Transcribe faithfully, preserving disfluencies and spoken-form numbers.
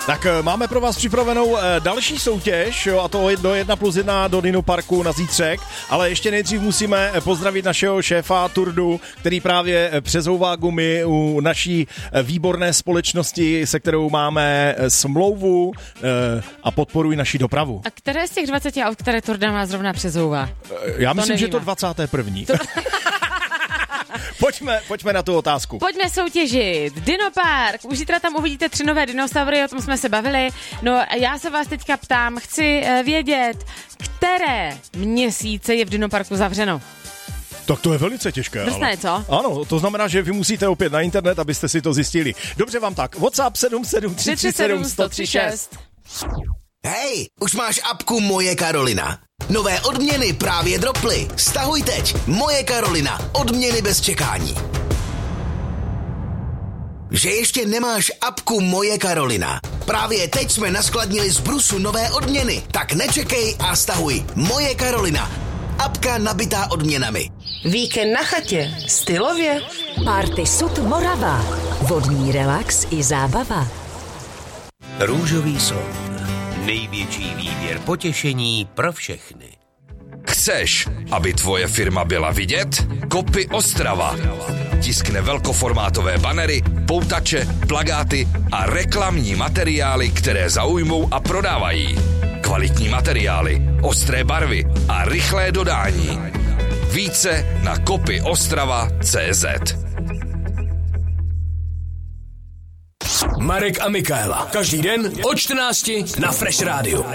Tak máme pro vás připravenou další soutěž, jo, a to do jedna plus jedna do Dino Parku na zítřek, ale ještě nejdřív musíme pozdravit našeho šéfa Turdu, který právě přezouvá gumy u naší výborné společnosti, se kterou máme smlouvu a podporují naši dopravu. A které z těch dvaceti aut, které Turda má, zrovna přezouvá? Já myslím, to že to dvacáté první. To... Pojďme, pojďme na tu otázku. Pojďme soutěžit. Dino Park. Už zítra tam uvidíte tři nové dinosaury, o tom jsme se bavili. No a já se vás teďka ptám, chci vědět, které měsíce je v Dino Parku zavřeno. Tak to je velice těžké. Drsné, ale... co? Ano, to znamená, že vy musíte opět na internet, abyste si to zjistili. Dobře vám tak. WhatsApp sedm sedm tři tři sedm sto třicet šest. Hej, už máš apku Moje Karolina. Nové odměny právě droply. Stahuj teď. Moje Karolina. Odměny bez čekání. Že ještě nemáš apku Moje Karolina? Právě teď jsme naskladnili z brusu nové odměny. Tak nečekej a stahuj. Moje Karolina. Apka nabitá odměnami. Víkend na chatě. Stylově. Party Sud Morava. Vodní relax i zábava. Růžový soud. Největší výběr potěšení pro všechny. Chceš, aby tvoje firma byla vidět? Kopy Ostrava. Tiskne velkoformátové banery, poutače, plakáty a reklamní materiály, které zaujmou a prodávají. Kvalitní materiály, ostré barvy a rychlé dodání. Více na kopy ostrava tečka cé zet. Marek a Michaela. Každý den od čtrnácti na Fresh Radio.